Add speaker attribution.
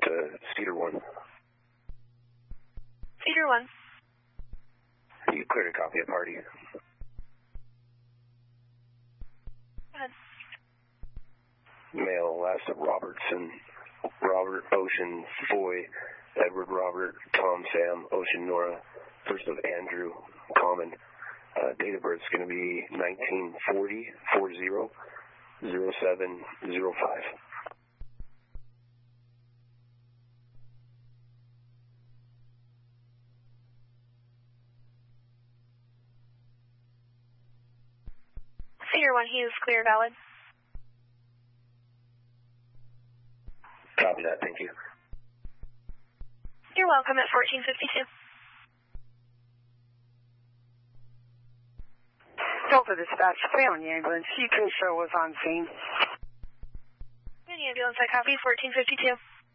Speaker 1: to Cedar 1.
Speaker 2: Cedar 1.
Speaker 1: You cleared a copy of party.
Speaker 2: Go ahead.
Speaker 1: Male, last of Robertson, Robert, Ocean, Foy, Edward, Robert, Tom, Sam, Ocean, Nora, first of Andrew, Common. Date of birth is going to be 1940, 0705.
Speaker 2: Cedar 1, he is clear, valid.
Speaker 1: Copy that, thank you.
Speaker 2: You're welcome at 1452.
Speaker 3: Delta Dispatch, on the ambulance. CK show was on scene.
Speaker 2: The ambulance, I copy, 1452.